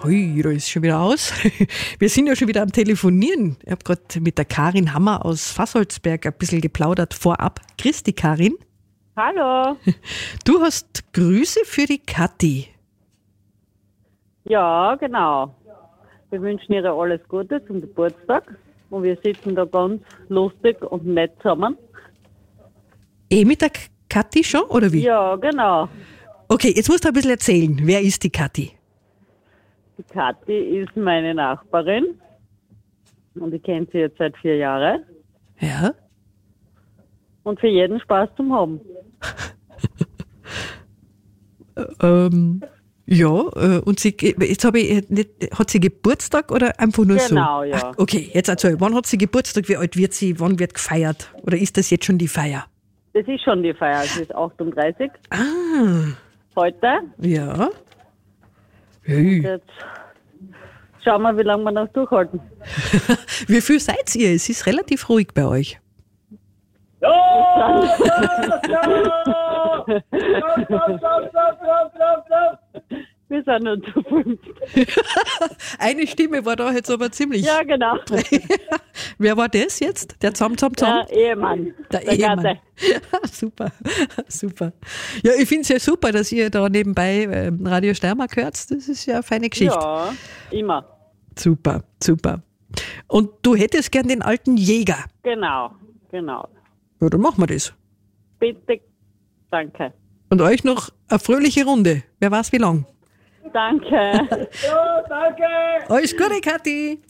Hui, da ist schon wieder aus. Wir sind ja schon wieder am Telefonieren. Ich habe gerade mit der Karin Hammer aus Fassholzberg ein bisschen geplaudert vorab. Grüß dich, Karin. Hallo. Du hast Grüße für die Kathi. Ja, genau. Wir wünschen ihr alles Gute zum Geburtstag. Und wir sitzen da ganz lustig und nett zusammen. Mit der Kathi schon, oder wie? Ja, genau. Okay, jetzt musst du ein bisschen erzählen. Wer ist die Kathi? Die Kathi ist meine Nachbarin. Und ich kenne sie jetzt seit 4 Jahren. Ja. Und für jeden Spaß zum Haben. Ja, und sie, jetzt habe ich nicht, hat sie Geburtstag oder einfach nur so? Genau, ja. Ach, okay, jetzt erzähl, wann hat sie Geburtstag, wie alt wird sie, wann wird gefeiert? Oder ist das jetzt schon die Feier? Das ist schon die Feier. Sie ist 38. Ah, Heute. ja. Hey. Jetzt schauen wir, wie lange wir noch durchhalten. Wie viel seid ihr? Es ist relativ ruhig bei euch. Wir sind nur zu 5. Eine Stimme war da jetzt aber ziemlich. Ja, genau. Wer war das jetzt? Der Zam? Der Ehemann. Der Ehemann. Gatte. Super, super. Ja, ich finde es ja super, dass ihr da nebenbei Radio Steiermark hört. Das ist ja eine feine Geschichte. Ja, immer. Super, super. Und du hättest gern den alten Jäger. Genau, genau. Ja, dann machen wir das. Bitte, danke. Und euch noch eine fröhliche Runde. Wer weiß wie lang. Danke. Ja, danke. Alles Gute, Kathi.